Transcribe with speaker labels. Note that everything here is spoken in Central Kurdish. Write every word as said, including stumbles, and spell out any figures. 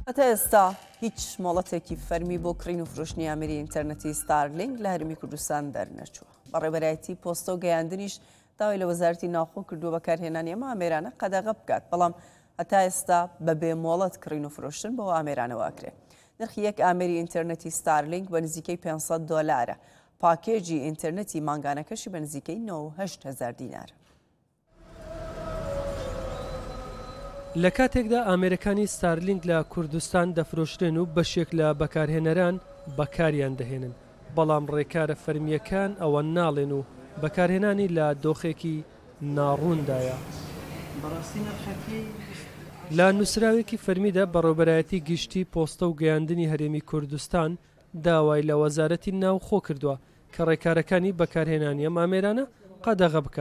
Speaker 1: هەتا ئێستا هیچ مۆڵەتێکی فەرمی بۆ کڕین و فرۆشتنی ئامێری ئینتەرنەتی ستارلینک لە هەرێمی کوردستان دەرنەچووە. بەڕێوەبەرایەتی پۆستە و گەیاندنیش داوای لە وەزارەتی ناوخۆ کردووە بەکارهێنانی ئەمە ئامێرانە قەدەغە بکات، بەڵام هەتا ئێستا بەبێ مۆڵەت کڕین و فرۆشتن بەوە ئامێرانەوە ئەکرێت. نرخی یەک ئامێری ئینتەرنەتی ستارلینک بە نزیکەی پێنجسەد دۆلارە. پاکێجی ئینتەرنەتی مانگانەکەشی بە نزیکەی نۆ و هەشت هەزار دینارە.
Speaker 2: لە کاتێکدا ئامێرەکانی ستارلینک لە کوردستان دەفرۆشتن و بەشێک لە بەکارهێنەران بەکاریان دەهێنن، بەڵام ڕێکارە فەرمیەکان ئەوە ناڵێن و بەکارهێنانی لە دۆخێکی ناڕووندایە. لە نووسراوێکی فەرمیدا بەڕێوەبەرایەتی گشتی پۆستە و گەیاندنی هەرێمی کوردستان داوای لە وەزارەتی ناوخۆ کردووە کە ڕێکارەکانی بەکارهێنانی ئەم ئامێرانە قەدەغە بکات.